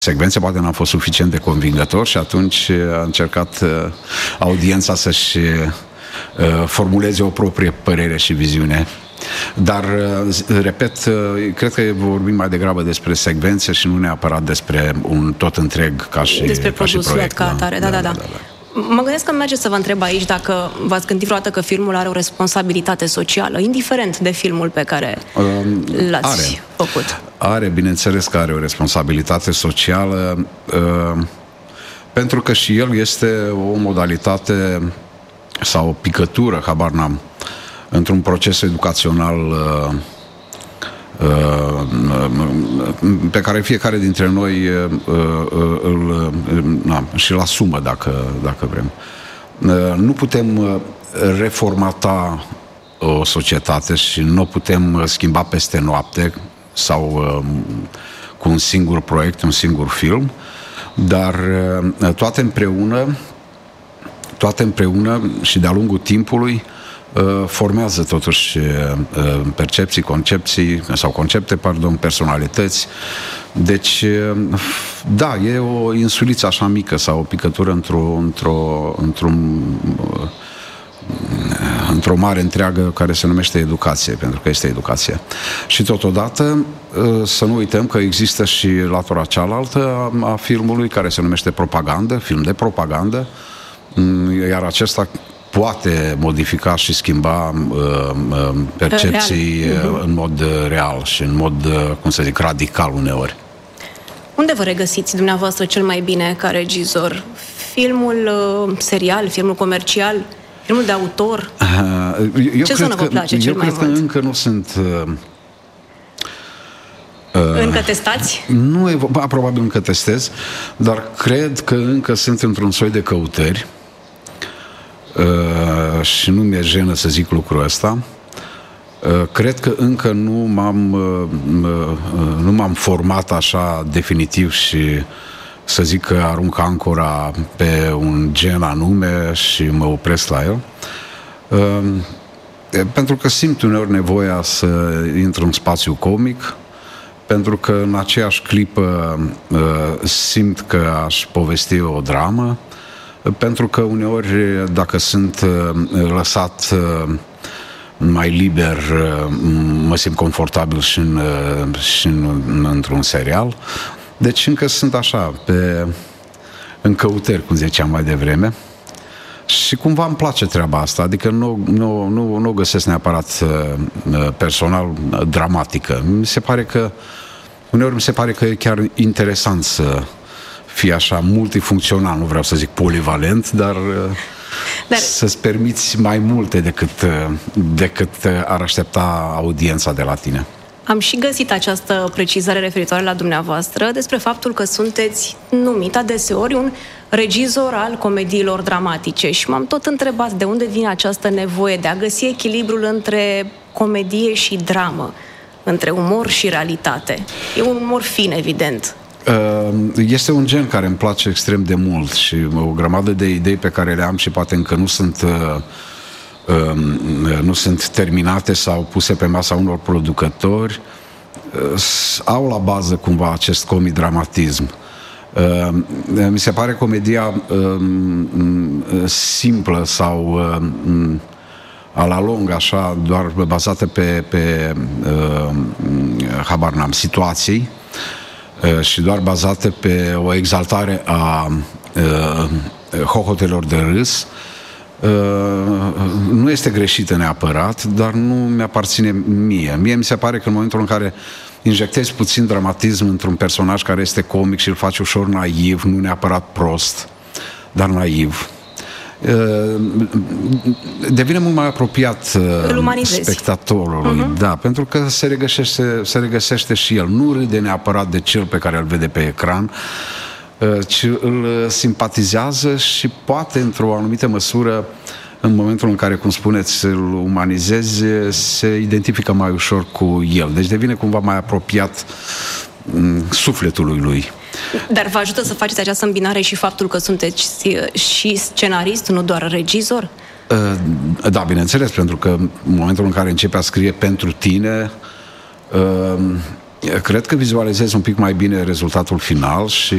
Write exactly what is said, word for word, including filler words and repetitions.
secvențe, poate n-am fost suficient de convingător și atunci a încercat audiența să-și formuleze o proprie părere și viziune. Dar, repet, cred că vorbim mai degrabă despre secvențe și nu neapărat despre un tot întreg ca și, despre ca și proiect. Ca atare, da, da, da. da, da. Mă gândesc că merge să vă întreb aici dacă v-ați gândit vreodată că filmul are o responsabilitate socială, indiferent de filmul pe care l-ați are. făcut. Are, bineînțeles că are o responsabilitate socială, pentru că și el este o modalitate sau o picătură, habar n-am, într-un proces educațional pe care fiecare dintre noi îl, na, și-l asumă, dacă, dacă vrem. Nu putem reformata o societate și nu o putem schimba peste noapte sau cu un singur proiect, un singur film, dar toate împreună, toate împreună și de-a lungul timpului formează totuși percepții, concepții sau concepte, pardon, personalități. Deci, da, e o insuliță așa mică sau o picătură într-o, într-o, într-un, într-o mare întreagă care se numește educație, pentru că este educație. Și totodată să nu uităm că există și latura cealaltă a filmului, care se numește propagandă, film de propagandă, iar acesta poate modifica și schimba uh, percepții real. în mod real și în mod, cum să zic, radical uneori. Unde vă regăsiți dumneavoastră cel mai bine ca regizor? Filmul uh, serial, filmul comercial, filmul de autor? Uh, eu Ce zonă vă place cel mai mult? Eu cred că încă nu sunt... Uh, uh, încă testați? Nu, e, ba, probabil încă testez, dar cred că încă sunt într-un soi de căutări. Uh, și nu mi-e jenă să zic lucrul ăsta. Uh, cred că încă nu m-am uh, uh, nu m-am format așa definitiv și să zic că arunc ancora pe un gen anume și mă opresc la el. Uh, pentru că simt uneori nevoia să intru în spațiu comic, pentru că în aceeași clipă uh, simt că aș povesti o dramă, pentru că uneori, dacă sunt lăsat mai liber, mă simt confortabil și, în, și în, într-un serial. Deci încă sunt așa, pe, în căutări, cum ziceam mai devreme. Și cumva îmi place treaba asta, adică nu, nu, nu, nu o găsesc neapărat personal dramatică. Mi se pare că, uneori mi se pare că e chiar interesant să fie așa multifuncțional, nu vreau să zic polivalent, dar, dar să-ți permiți mai multe decât, decât ar aștepta audiența de la tine. Am și găsit această precizare referitoare la dumneavoastră despre faptul că sunteți numit adeseori un regizor al comediilor dramatice și m-am tot întrebat de unde vine această nevoie de a găsi echilibrul între comedie și dramă, între umor și realitate. E un umor fin, evident. Este un gen care îmi place extrem de mult și o grămadă de idei pe care le am și poate încă nu sunt nu sunt terminate sau puse pe masa unor producători, au la bază cumva acest comidramatism. Mi se pare comedia simplă sau a la lung, așa, doar bazată pe, pe habar n-am, situații și doar bazate pe o exaltare a uh, hohotelor de râs, uh, nu este greșită neapărat, dar nu mi-aparține mie. Mie mi se pare că în momentul în care injectezi puțin dramatism într-un personaj care este comic și îl faci ușor naiv, nu neapărat prost, dar naiv, devine mult mai apropiat spectatorului, uh-huh. Da, pentru că se regăsește, se regăsește și el. Nu râde neapărat de cel pe care îl vede pe ecran, ci îl simpatizează și poate, într-o anumită măsură, în momentul în care, cum spuneți, îl umanizezi, se identifică mai ușor cu el. Deci devine cumva mai apropiat sufletului lui. Dar vă ajută să faceți această îmbinare și faptul că sunteți și scenarist, nu doar regizor? Da, bineînțeles, pentru că în momentul în care începi a scrie pentru tine, Cred că vizualizez un pic mai bine rezultatul final și